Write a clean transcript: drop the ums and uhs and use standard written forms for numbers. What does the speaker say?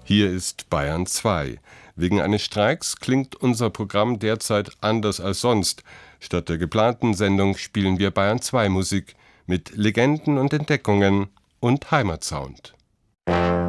Hier ist Bayern 2. Wegen eines Streiks klingt unser Programm derzeit anders als sonst. Statt der geplanten Sendung spielen wir Bayern 2 Musik mit Legenden und Entdeckungen und Heimatsound.